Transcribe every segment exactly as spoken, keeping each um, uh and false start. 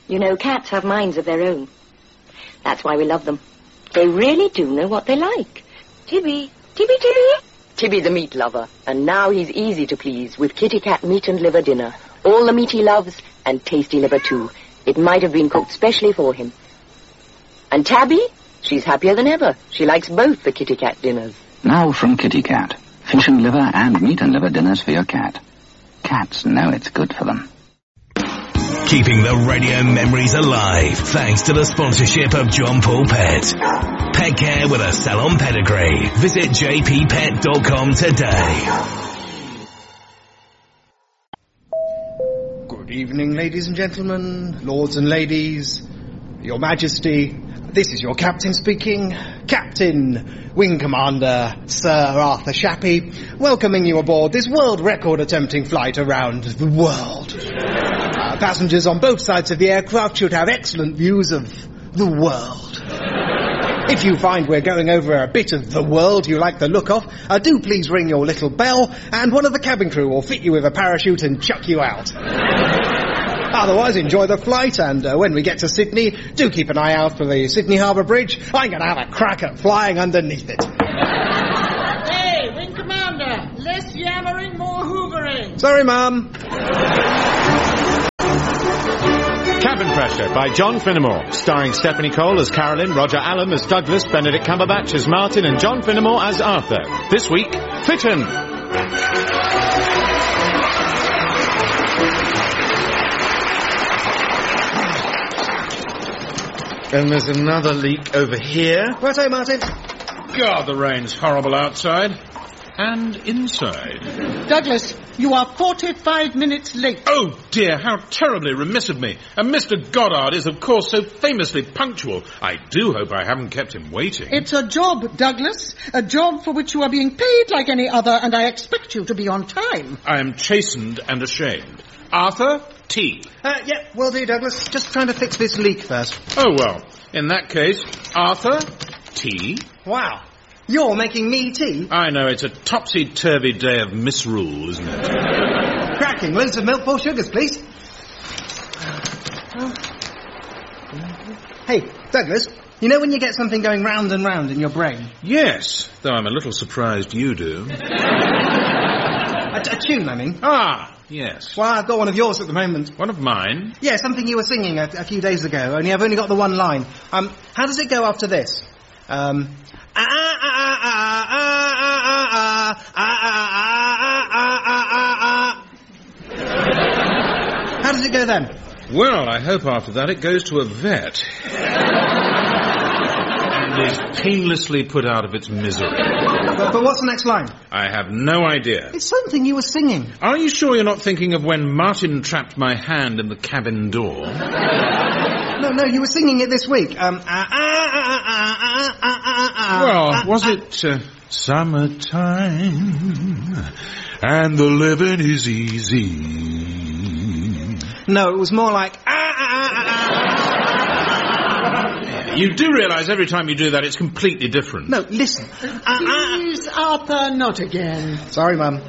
You know, cats have minds of their own. That's why we love them. They really do know what they like. Tibby, Tibby, Tibby. Tibby the meat lover, and now he's easy to please with Kitty Cat meat and liver dinner. All the meat he loves, and tasty liver too. It might have been cooked specially for him. And Tabby? She's happier than ever. She likes both the Kitty Cat dinners. Now from Kitty Cat. Fish and liver and meat and liver dinners for your cat. Cats know it's good for them. Keeping the radio memories alive thanks to the sponsorship of John Paul Pet. Pet care with a salon pedigree. Visit j p pet dot com today. Good evening, ladies and gentlemen, lords and ladies, Your Majesty. This is your captain speaking. Captain, Wing Commander Sir Arthur Shappy, welcoming you aboard this world record attempting flight around the world. Uh, passengers on both sides of the aircraft should have excellent views of the world. If you find we're going over a bit of the world you like the look of, uh, do please ring your little bell, and one of the cabin crew will fit you with a parachute and chuck you out. Otherwise, enjoy the flight, and uh, when we get to Sydney, do keep an eye out for the Sydney Harbour Bridge. I'm going to have a crack at flying underneath it. Hey, Wing Commander, less yammering, more hoovering. Sorry, Mum. Cabin Pressure by John Finnemore, starring Stephanie Cole as Carolyn, Roger Allam as Douglas, Benedict Cumberbatch as Martin, and John Finnemore as Arthur. This week, Fitton. And there's another leak over here. Righto, Martin. God, the rain's horrible outside. And inside. Douglas, you are forty-five minutes late. Oh, dear, how terribly remiss of me. And Mister Goddard is, of course, so famously punctual. I do hope I haven't kept him waiting. It's a job, Douglas. A job for which you are being paid like any other, and I expect you to be on time. I am chastened and ashamed. Arthur, tea. Uh, yeah, will do, Douglas. Just trying to fix this leak first. Oh, well, in that case, Arthur, tea. Wow. You're making me tea? I know, it's a topsy-turvy day of misrule, isn't it? Cracking. Loads of milk, four sugars, please. Hey, Douglas, you know when you get something going round and round in your brain? Yes, though I'm a little surprised you do. a, a tune, I mean. Ah, yes. Well, I've got one of yours at the moment. One of mine? Yeah, something you were singing a, a few days ago, only I've only got the one line. Um, how does it go after this? Um... How does it go then? Well, I hope after that it goes to a vet. And is painlessly put out of its misery. But, but what's the next line? I have no idea. It's something you were singing. Are you sure you're not thinking of when Martin trapped my hand in the cabin door? No, no, you were singing it this week. Um, ah, ah, ah, ah, ah, ah, ah, ah, well, ah, was ah, it uh, summertime and the living is easy? No, it was more like ah, ah, ah, ah. You do realise every time you do that it's completely different. No, listen. Ah, Please, ah. Arthur, not again. Sorry, Mum.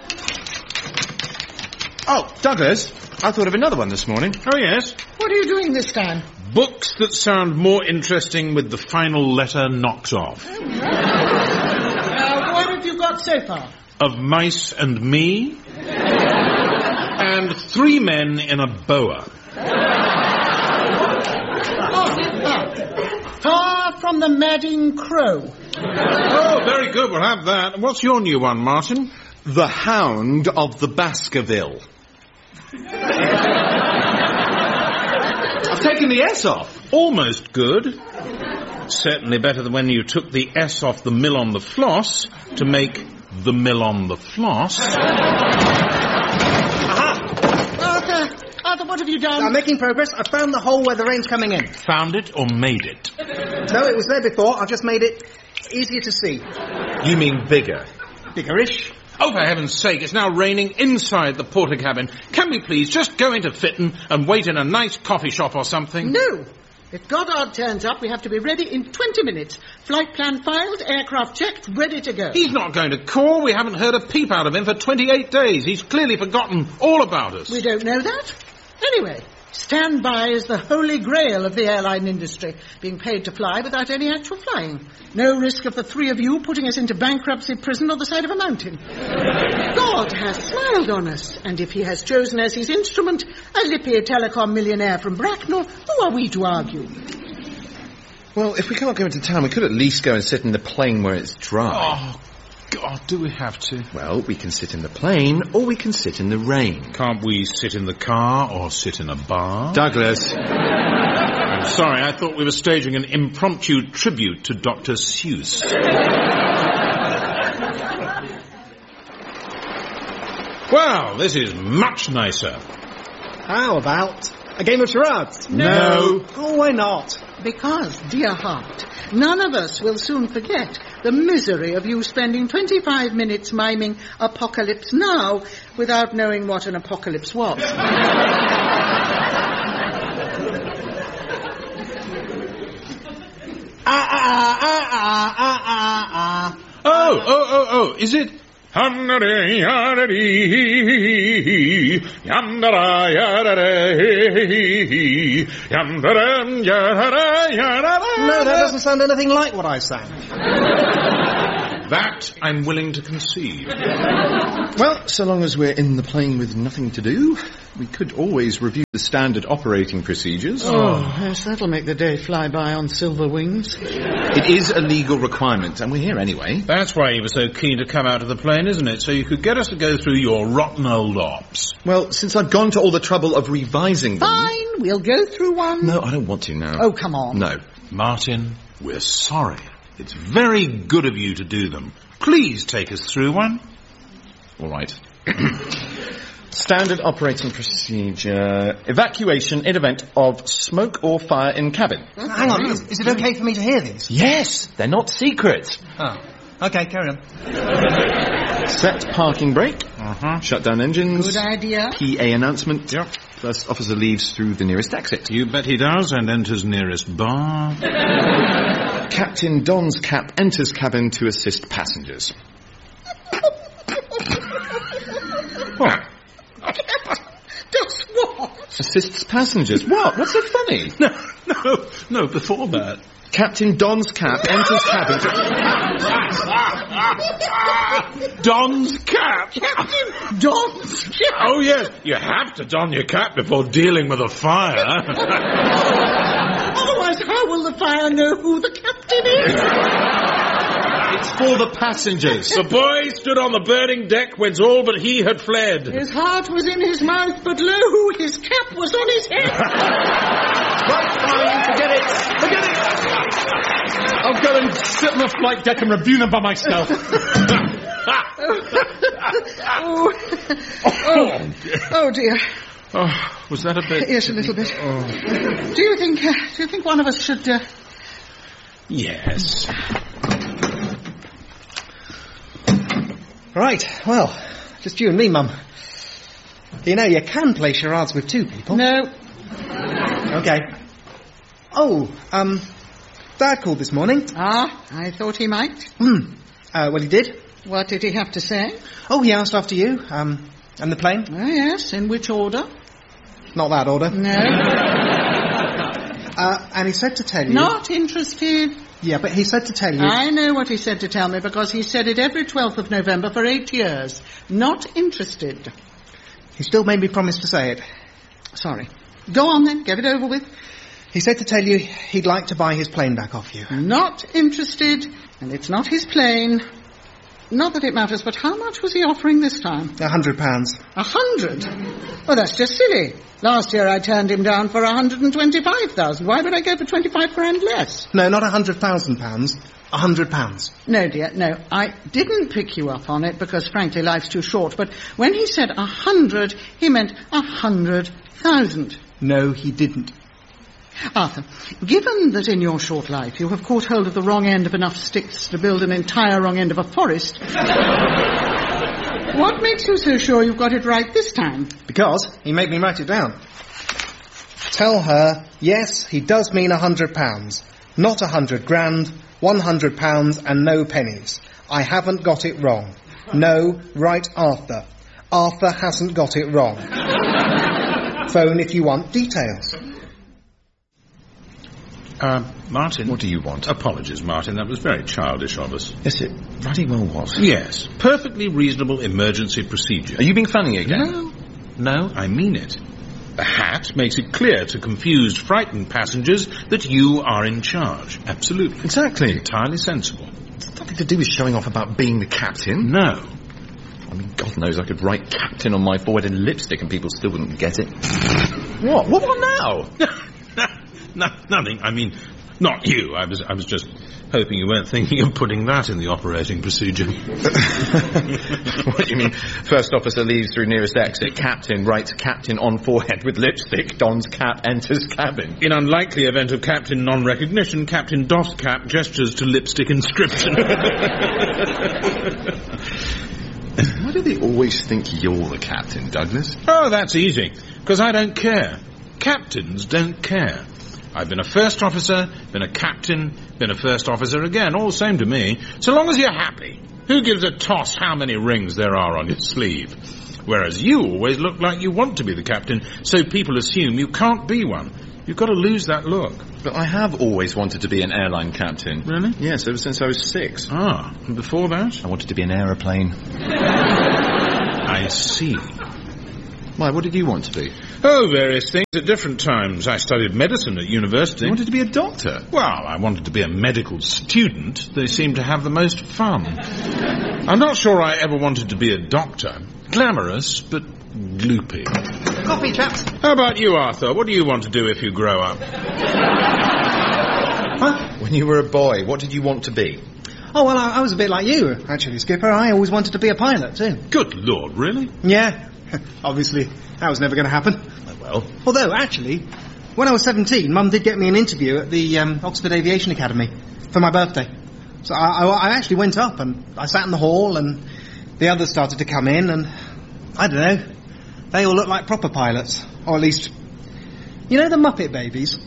Oh, Douglas, I thought of another one this morning. Oh, yes? What are you doing this time? Books that sound more interesting with the final letter knocked off. Uh, what have you got so far? Of Mice and Me. And Three Men in a Boa. Oh, oh. Far from the Madding Crow. Oh, very good, we'll have that. What's your new one, Martin? The Hound of the Baskerville. I've taken the S off. Almost good. Certainly better than when you took the S off the mill on the floss to make the mill on the floss. Aha! Arthur, Arthur, what have you done? I'm making progress. I found the hole where the rain's coming in. Found it or made it? No, it was there before. I've just made it easier to see. You mean bigger? Biggerish. Oh, for heaven's sake, it's now raining inside the porter cabin. Can we please just go into Fitton and wait in a nice coffee shop or something? No. If Goddard turns up, we have to be ready in twenty minutes. Flight plan filed, aircraft checked, ready to go. He's not going to call. We haven't heard a peep out of him for twenty-eight days. He's clearly forgotten all about us. We don't know that. Anyway, Standby is the holy grail of the airline industry, being paid to fly without any actual flying. No risk of the three of you putting us into bankruptcy prison or the side of a mountain. God has smiled on us, and if he has chosen as his instrument a lippy telecom millionaire from Bracknell, who are we to argue? Well, if we can't go into town, we could at least go and sit in the plane where it's dry. Oh, God, do we have to? Well, we can sit in the plane, or we can sit in the rain. Can't we sit in the car or sit in a bar? Douglas. I'm sorry, I thought we were staging an impromptu tribute to Doctor Seuss. Well, this is much nicer. How about a game of charades? No. Oh, why not? Because, dear heart, none of us will soon forget the misery of you spending twenty-five minutes miming Apocalypse Now without knowing what an apocalypse was. Ah, ah, ah, ah, ah, ah, ah. Oh, oh, oh, oh, is it? No, No, that doesn't sound anything like what I sang. That I'm willing to concede. Well, so long as we're in the plane with nothing to do, we could always review the standard operating procedures. Oh, yes, that'll make the day fly by on silver wings. It is a legal requirement, and we're here anyway. That's why you were so keen to come out of the plane, isn't it? So you could get us to go through your rotten old ops. Well, since I've gone to all the trouble of revising them... Fine, we'll go through one. No, I don't want to now. Oh, come on. No. Martin, we're sorry. It's very good of you to do them. Please take us through one. All right. Standard operating procedure. Evacuation in event of smoke or fire in cabin. Hang on, is, is it okay for me to hear these? Yes, they're not secret. Oh, okay, carry on. Set parking brake. Uh-huh. Shut down engines. Good idea. P A announcement. Yep. First officer leaves through the nearest exit. You bet he does, and enters nearest bar. Captain dons cap, enters cabin to assist passengers. What? Does what? Assists passengers. What? What's so funny? No, no, no, before that. Captain dons cap, enters cabin to... Don's cap. Captain Don's cap. Oh, yes, you have to don your cap before dealing with a fire. Otherwise, how will the fire know who the captain is? It's for the passengers. The boy stood on the burning deck whence all but he had fled. His heart was in his mouth, but lo, his cap was on his head. Right, fine, forget it. Forget it. I'll go and sit on the flight deck and review them by myself. oh. Oh. Oh, dear. Oh, was that a bit... Yes, a little bit. Oh. Do you think, uh, do you think one of us should, uh... Yes. Right, well, just you and me, Mum. You know, you can play charades with two people. No. Okay. Oh, um, Dad called this morning. Ah, I thought he might. Hmm. Uh, well, he did. What did he have to say? Oh, he asked after you, um, and the plane. Oh, yes. In which order? Not that order. No. uh, and he said to tell you... Not interested. Yeah, but he said to tell you... I know what he said to tell me, because he said it every twelfth of November for eight years. Not interested. He still made me promise to say it. Sorry. Go on then, get it over with. He said to tell you he'd like to buy his plane back off you. Not interested, and it's not his plane. Not that it matters, but how much was he offering this time? A hundred pounds. A hundred? Oh, that's just silly. Last year I turned him down for a hundred and twenty-five thousand. Why would I go for twenty-five grand less? No, not a hundred thousand pounds. A hundred pounds. No, dear, no. I didn't pick you up on it because, frankly, life's too short. But when he said a hundred, he meant a hundred thousand. No, he didn't. Arthur, given that in your short life you have caught hold of the wrong end of enough sticks to build an entire wrong end of a forest, what makes you so sure you've got it right this time? Because he made me write it down. Tell her, yes, he does mean a hundred pounds. Not a hundred grand, one hundred pounds and no pennies. I haven't got it wrong. No, write Arthur. Arthur hasn't got it wrong. Phone if you want details. Uh, Martin. What do you want? Apologies, Martin. That was very childish of us. Yes, it bloody well was. Yes. Perfectly reasonable emergency procedure. Are you being funny again? No. No, I mean it. The hat makes it clear to confused, frightened passengers that you are in charge. Absolutely. Exactly. Entirely sensible. It's nothing to do with showing off about being the captain. No. I mean, God knows I could write captain on my forehead in lipstick and people still wouldn't get it. What? What, what now? No, nothing. I mean, not you. I was I was just hoping you weren't thinking of putting that in the operating procedure. What do you mean? First officer leaves through nearest exit. Captain writes captain on forehead with lipstick. Dons cap, enters cabin. In unlikely event of captain non-recognition, captain doffs cap, gestures to lipstick inscription. Why do they always think you're the captain, Douglas? Oh, that's easy. Because I don't care. Captains don't care. I've been a first officer, been a captain, been a first officer again, all the same to me. So long as you're happy, who gives a toss how many rings there are on your sleeve? Whereas you always look like you want to be the captain, so people assume you can't be one. You've got to lose that look. But I have always wanted to be an airline captain. Really? Yes, ever since I was six. Ah, and before that? I wanted to be an aeroplane. I see. Why, what did you want to be? Oh, various things at different times. I studied medicine at university. You wanted to be a doctor? Well, I wanted to be a medical student. They seem to have the most fun. I'm not sure I ever wanted to be a doctor. Glamorous, but gloopy. Coffee, chaps. How about you, Arthur? What do you want to do if you grow up? Huh? When you were a boy, what did you want to be? Oh, well, I, I was a bit like you, actually, Skipper. I always wanted to be a pilot, too. Good Lord, really? Yeah. Obviously, that was never going to happen. Oh, well. Although, actually, when I was seventeen, Mum did get me an interview at the um, Oxford Aviation Academy for my birthday. So I, I, I actually went up and I sat in the hall and the others started to come in and, I don't know, they all looked like proper pilots. Or at least, you know the Muppet Babies?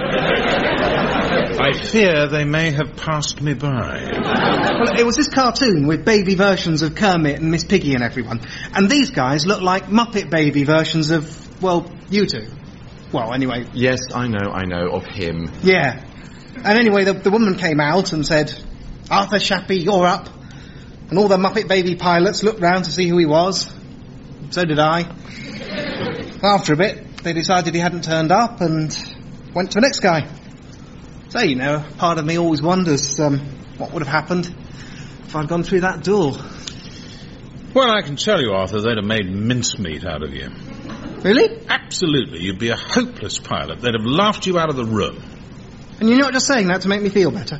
I fear they may have passed me by. Well, it was this cartoon with baby versions of Kermit and Miss Piggy and everyone. And these guys look like Muppet Baby versions of, well, you two. Well, anyway. Yes, I know, I know, of him. Yeah. And anyway, the, the woman came out and said, Arthur Shappy, you're up. And all the Muppet Baby pilots looked round to see who he was. So did I. After a bit, they decided he hadn't turned up and went to the next guy. So, you know, part of me always wonders um, what would have happened if I'd gone through that door. Well, I can tell you, Arthur, they'd have made mincemeat out of you. Really? Absolutely. You'd be a hopeless pilot. They'd have laughed you out of the room. And you're not just saying that to make me feel better?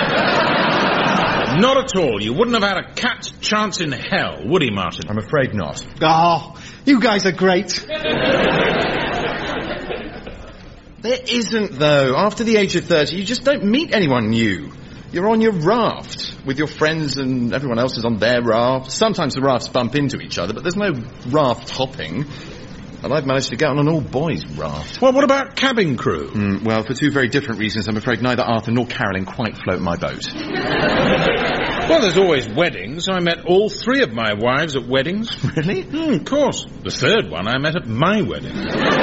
Not at all. You wouldn't have had a cat's chance in hell, would he, Martin? I'm afraid not. Oh, you guys are great. There isn't, though. After the age of thirty, you just don't meet anyone new. You're on your raft with your friends and everyone else is on their raft. Sometimes the rafts bump into each other, but there's no raft hopping. And I've managed to get on an all-boys raft. Well, what about cabin crew? Mm, well, for two very different reasons, I'm afraid neither Arthur nor Carolyn quite float my boat. Well, there's always weddings. I met all three of my wives at weddings. Really? Mm, of course. The third one I met at my wedding.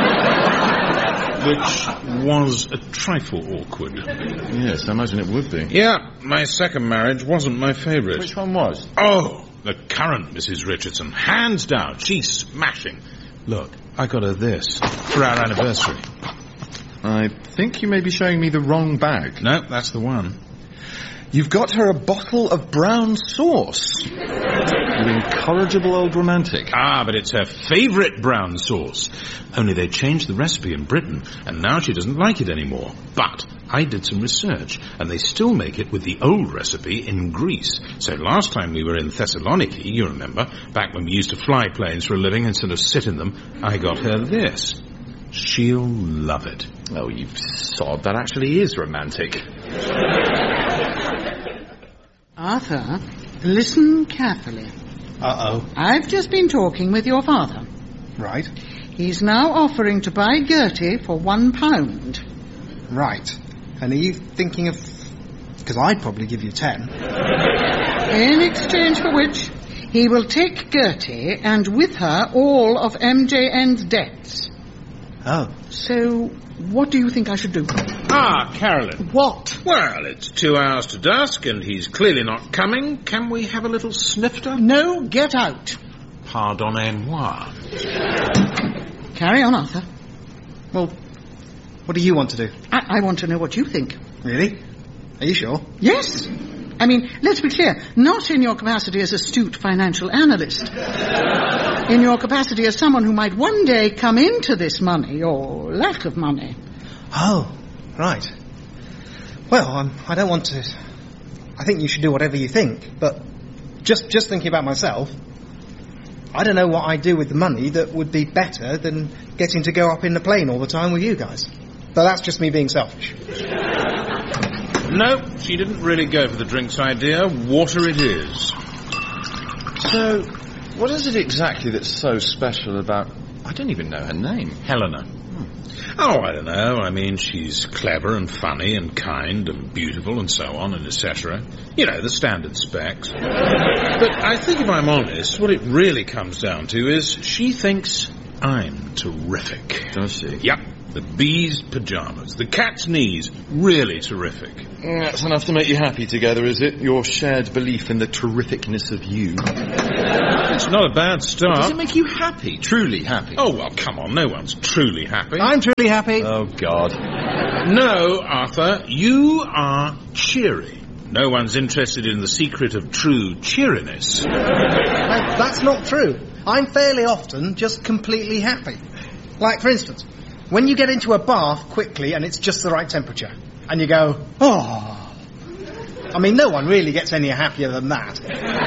Which was a trifle awkward. Yes, I imagine it would be. Yeah, my second marriage wasn't my favourite. Which one was? Oh, the current Missus Richardson. Hands down, she's smashing. Look, I got her this for our anniversary. I think you may be showing me the wrong bag. No, that's the one. You've got her a bottle of brown sauce. You incorrigible old romantic. Ah, but it's her favourite brown sauce. Only they changed the recipe in Britain, and now she doesn't like it anymore. But I did some research, and they still make it with the old recipe in Greece. So last time we were in Thessaloniki, you remember, back when we used to fly planes for a living instead of sit in them, I got her this. She'll love it. Oh, you sod, that actually is romantic. Arthur, listen carefully. Uh-oh. I've just been talking with your father. Right. He's now offering to buy Gertie for one pound. Right. And are you thinking of... Because I'd probably give you ten. In exchange for which, he will take Gertie and with her all of M J N's debts. Oh. So, what do you think I should do? Ah, Carolyn. What? Well, it's two hours to dusk, and he's clearly not coming. Can we have a little snifter? No, get out. Pardonnez-moi. Carry on, Arthur. Well, what do you want to do? I, I want to know what you think. Really? Are you sure? Yes. I mean, let's be clear, not in your capacity as astute financial analyst. In your capacity as someone who might one day come into this money, or lack of money. Oh, right. Well, I'm, I don't want to... I think you should do whatever you think, but just just thinking about myself, I don't know what I'd do with the money that would be better than getting to go up in the plane all the time with you guys. But that's just me being selfish. No, she didn't really go for the drinks idea. Water it is. So, what is it exactly that's so special about... I don't even know her name. Helena. Hmm. Oh, I don't know. I mean, she's clever and funny and kind and beautiful and so on and et cetera. You know, the standard specs. But I think if I'm honest, what it really comes down to is she thinks I'm terrific. Does she? Yep. The bee's pyjamas, the cat's knees, really terrific. That's enough to make you happy together, is it? Your shared belief in the terrificness of you. It's not a bad start. Does it make you happy? Truly happy? Oh, well, come on, no one's truly happy. I'm truly happy. Oh, God. No, Arthur, you are cheery. No one's interested in the secret of true cheeriness. No, that's not true. I'm fairly often just completely happy. Like, for instance, when you get into a bath quickly and it's just the right temperature, and you go, oh. I mean, no one really gets any happier than that.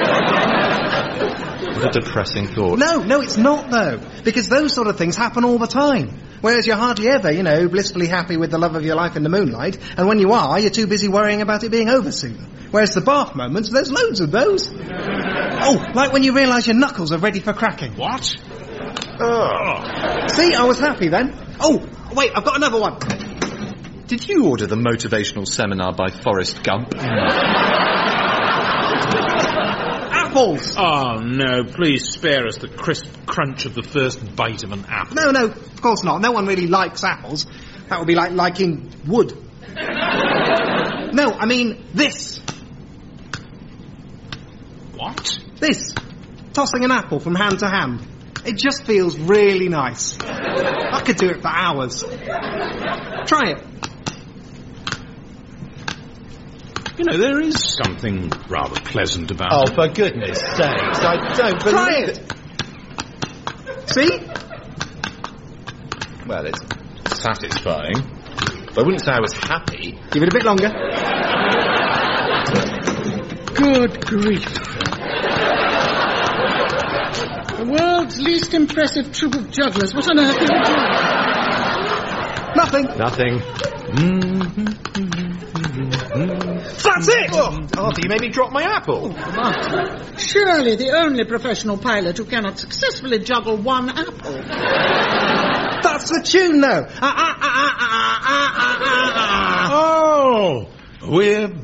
What a depressing thought. No, no, it's not, though. Because those sort of things happen all the time. Whereas you're hardly ever, you know, blissfully happy with the love of your life in the moonlight, and when you are, you're too busy worrying about it being over soon. Whereas the bath moments, there's loads of those. Oh, like when you realise your knuckles are ready for cracking. What? Oh. See, I was happy then. Oh, wait, I've got another one. Did you order the motivational seminar by Forrest Gump? Apples! Oh, no, please spare us the crisp crunch of the first bite of an apple. No, no, of course not. No one really likes apples. That would be like liking wood. No, I mean this. What? This. Tossing an apple from hand to hand. It just feels really nice. I could do it for hours. Try it. You know, there is something rather pleasant about Oh, it. for goodness sakes, I don't believe Try it. it. See? Well, it's satisfying. But I wouldn't say I was happy. Give it a bit longer. Good grief. The world's least impressive troupe of jugglers. What on earth are you doing? Nothing. Nothing. That's it! Oh, Arthur, you made me drop my apple. Martin, surely the only professional pilot who cannot successfully juggle one apple. That's the tune, though. Ah, ah, ah, ah, ah, ah, ah, ah. Oh, we're